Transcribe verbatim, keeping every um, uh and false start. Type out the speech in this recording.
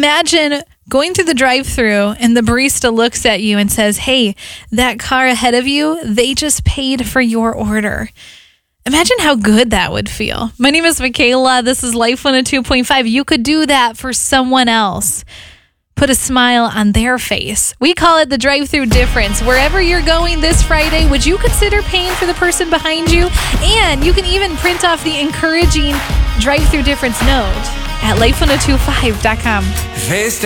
Imagine going through the drive-thru and the barista looks at you and says, hey, that car ahead of you, they just paid for your order. Imagine how good that would feel. My name is Michaela. This is Life one oh two point five. You could do that for someone else. Put a smile on their face. We call it the drive-thru difference. Wherever you're going this Friday, would you consider paying for the person behind you? And you can even print off the encouraging drive-thru difference note at life ten twenty-five dot com.